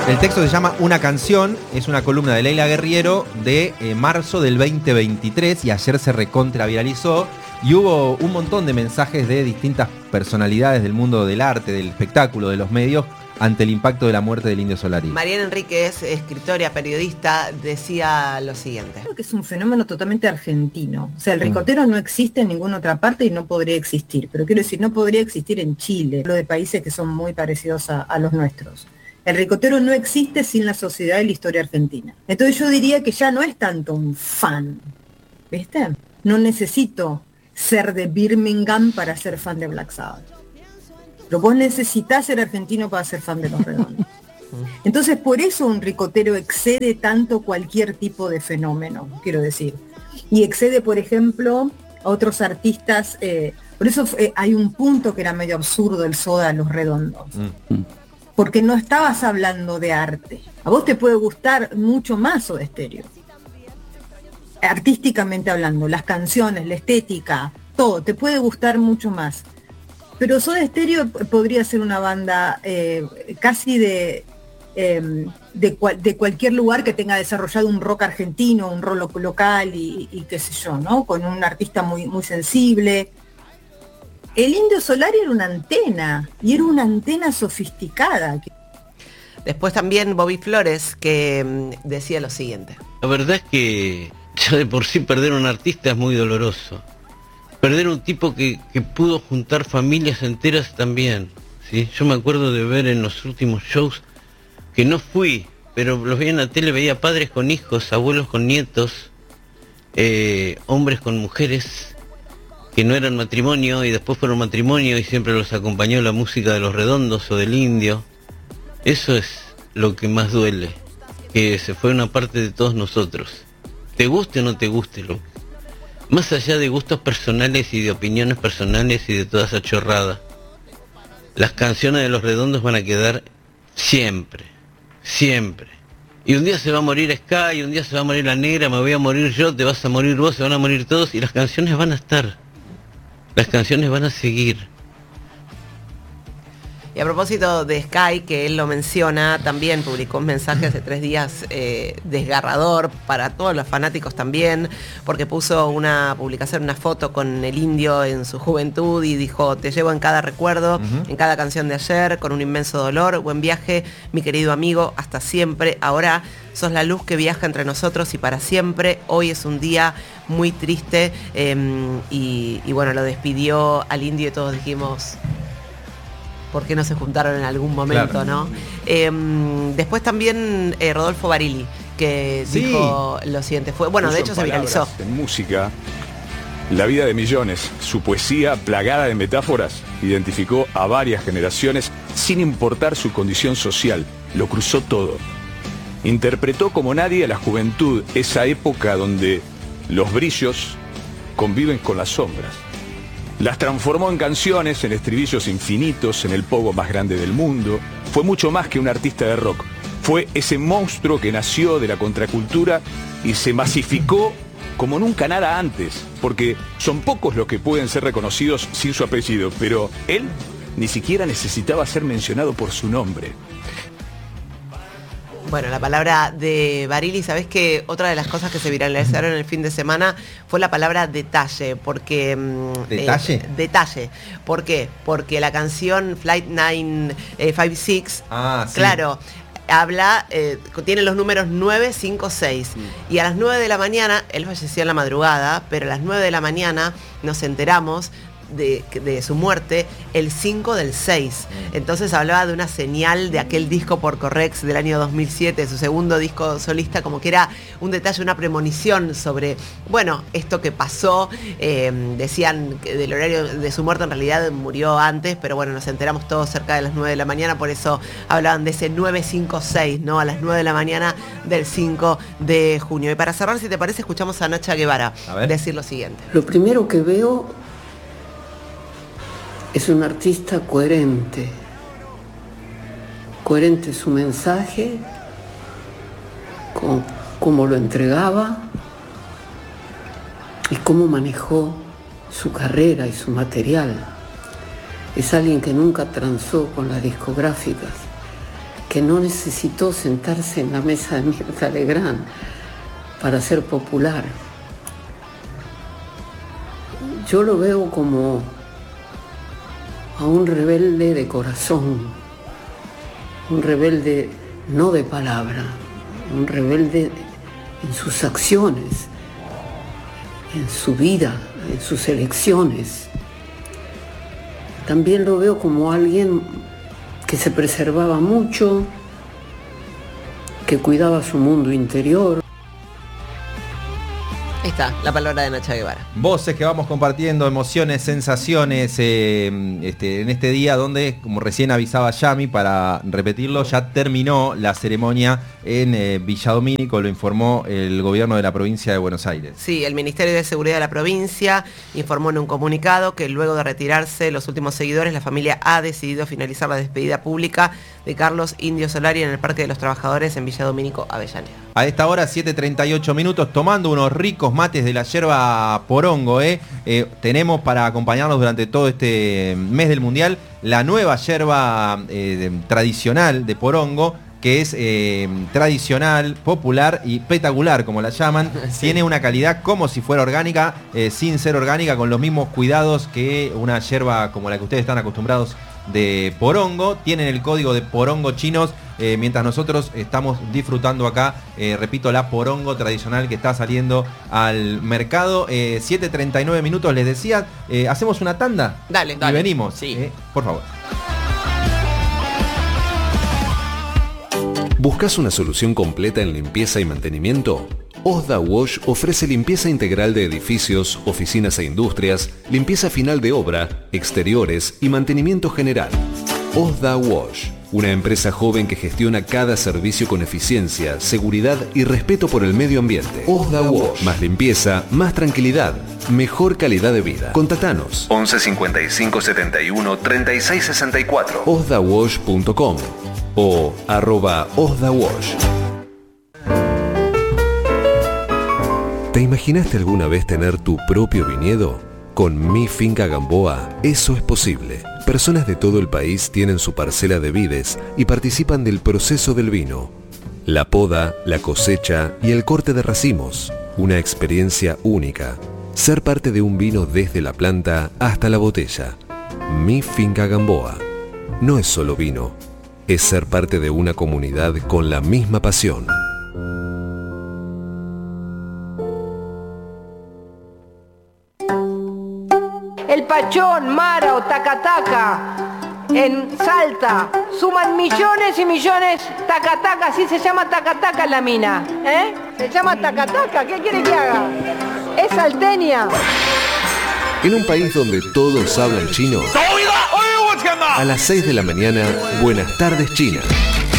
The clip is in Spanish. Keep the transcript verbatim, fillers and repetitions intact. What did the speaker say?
El texto se llama Una canción, es una columna de Leila Guerriero de eh, marzo del veinte veintitrés y ayer se recontra viralizó y hubo un montón de mensajes de distintas personalidades del mundo del arte, del espectáculo, de los medios ante el impacto de la muerte del Indio Solari. Mariana Enríquez, escritora, periodista, decía lo siguiente. Creo que es un fenómeno totalmente argentino. O sea, el ricotero no existe en ninguna otra parte y no podría existir. Pero quiero decir, no podría existir en Chile, lo de países que son muy parecidos a, a los nuestros. El ricotero no existe sin la sociedad y la historia argentina. Entonces yo diría que ya no es tanto un fan, ¿viste? No necesito ser de Birmingham para ser fan de Black Sabbath. Pero vos necesitás ser argentino para ser fan de Los Redondos. Entonces por eso un ricotero excede tanto cualquier tipo de fenómeno, quiero decir. Y excede, por ejemplo, a otros artistas. Eh, por eso eh, hay un punto que era medio absurdo, el Soda Los Redondos. Mm. Porque no estabas hablando de arte. A vos te puede gustar mucho más Soda Stereo. Artísticamente hablando, las canciones, la estética, todo, te puede gustar mucho más. Pero Soda Stereo podría ser una banda eh, casi de, eh, de, cual, de cualquier lugar que tenga desarrollado un rock argentino, un rock local y, y qué sé yo, ¿no? Con un artista muy, muy sensible. El Indio Solari era una antena, y era una antena sofisticada. Después también Bobby Flores, que decía lo siguiente. La verdad es que ya de por sí perder a un artista es muy doloroso. Perder a un tipo que, que pudo juntar familias enteras también, ¿sí? Yo me acuerdo de ver en los últimos shows, que no fui, pero los veía en la tele, veía padres con hijos, abuelos con nietos, eh, hombres con mujeres, que no eran matrimonio y después fueron matrimonio y siempre los acompañó la música de Los Redondos o del Indio. Eso es lo que más duele, que se fue una parte de todos nosotros. Te guste o no te guste, lo más allá de gustos personales y de opiniones personales y de toda esa chorrada, las canciones de Los Redondos van a quedar siempre, siempre. Y un día se va a morir Sky, un día se va a morir La Negra, me voy a morir yo, te vas a morir vos, se van a morir todos y las canciones van a estar. Las canciones van a seguir. Y a propósito de Sky, que él lo menciona, también publicó un mensaje hace tres días eh, desgarrador para todos los fanáticos también, porque puso una publicación, una foto con el Indio en su juventud y dijo: te llevo en cada recuerdo, uh-huh. en cada canción de ayer, con un inmenso dolor. Buen viaje, mi querido amigo, hasta siempre. Ahora sos la luz que viaja entre nosotros y para siempre. Hoy es un día muy triste eh, y, y bueno, lo despidió al Indio y todos dijimos: ¿por qué no se juntaron en algún momento, claro. no? Eh, después también eh, Rodolfo Barili, que sí. dijo lo siguiente. Fue, bueno, de hecho se viralizó. En música, la vida de millones, su poesía plagada de metáforas, identificó a varias generaciones sin importar su condición social. Lo cruzó todo. Interpretó como nadie a la juventud, esa época donde los brillos conviven con las sombras. Las transformó en canciones, en estribillos infinitos, en el pogo más grande del mundo. Fue mucho más que un artista de rock. Fue ese monstruo que nació de la contracultura y se masificó como nunca nada antes, porque son pocos los que pueden ser reconocidos sin su apellido, pero él ni siquiera necesitaba ser mencionado por su nombre. Bueno, la palabra de Barili, ¿sabés que otra de las cosas que se viralizaron el fin de semana fue la palabra detalle? Porque... ¿Detalle? Eh, detalle. ¿Por qué? Porque la canción Flight nueve cincuenta y seis, ah, sí. claro, habla, eh, tiene los números nueve, cinco, seis. Sí. Y a las nueve de la mañana, él falleció en la madrugada, pero a las nueve de la mañana nos enteramos De, de su muerte el cinco del seis. Entonces hablaba de una señal de aquel disco por Correx del año dos mil siete, su segundo disco solista, como que era un detalle, una premonición sobre, bueno, esto que pasó. Eh, decían que del horario de su muerte en realidad murió antes, pero bueno, nos enteramos todos cerca de las nueve de la mañana, por eso hablaban de ese nueve cinco seis, ¿no? A las nueve de la mañana del cinco de junio. Y para cerrar, si te parece, escuchamos a Nacha Guevara decir lo siguiente. Lo primero que veo es un artista coherente, coherente su mensaje, con cómo lo entregaba y cómo manejó su carrera y su material. Es alguien que nunca transó con las discográficas, que que no necesitó sentarse en la mesa de Mirta Legrand para ser popular. Yo lo veo como a un rebelde de corazón, un rebelde no de palabra, un rebelde en sus acciones, en su vida, en sus elecciones. También lo veo como alguien que se preservaba mucho, que cuidaba su mundo interior. Ahí está, la palabra de Nacha Guevara. Voces que vamos compartiendo, emociones, sensaciones, eh, este, en este día donde, como recién avisaba Yami, para repetirlo, ya terminó la ceremonia en eh, Villa Domínico, lo informó el gobierno de la provincia de Buenos Aires. Sí, el Ministerio de Seguridad de la provincia informó en un comunicado que luego de retirarse los últimos seguidores, la familia ha decidido finalizar la despedida pública de Carlos Indio Solari en el Parque de los Trabajadores en Villa Domínico, Avellaneda. A esta hora, siete treinta y ocho minutos, tomando unos ricos mates de la yerba porongo. ¿eh? Eh, tenemos para acompañarnos durante todo este mes del Mundial la nueva yerba eh, tradicional de porongo, que es eh, tradicional, popular y espectacular, como la llaman. Sí. Tiene una calidad como si fuera orgánica, eh, sin ser orgánica, con los mismos cuidados que una yerba como la que ustedes están acostumbrados de porongo. Tienen el código de porongo chinos, eh, mientras nosotros estamos disfrutando acá, eh, repito, la porongo tradicional que está saliendo al mercado. eh, siete treinta y nueve minutos, les decía, eh, hacemos una tanda. Dale, y dale. venimos, Sí. eh, por favor. ¿Buscas una solución completa en limpieza y mantenimiento? Osda Wash ofrece limpieza integral de edificios, oficinas e industrias, limpieza final de obra, exteriores y mantenimiento general. Osda Wash, una empresa joven que gestiona cada servicio con eficiencia, seguridad y respeto por el medio ambiente. Osda Wash, más limpieza, más tranquilidad, mejor calidad de vida. Contactanos once cincuenta y cinco setenta y uno treinta y seis sesenta y cuatro, osda wash punto com o arroba osdawash. ¿Te imaginaste alguna vez tener tu propio viñedo? Con Mi Finca Gamboa, eso es posible. Personas de todo el país tienen su parcela de vides y participan del proceso del vino. La poda, la cosecha y el corte de racimos. Una experiencia única. Ser parte de un vino desde la planta hasta la botella. Mi Finca Gamboa. No es solo vino, es ser parte de una comunidad con la misma pasión. El Pachón, Mara o Tacataca en Salta suman millones y millones. Tacataca, así se llama Tacataca en la mina, ¿eh? Se llama Tacataca, ¿qué quiere que haga? Es salteña. En un país donde todos hablan chino, a las seis de la mañana, Buenas tardes China.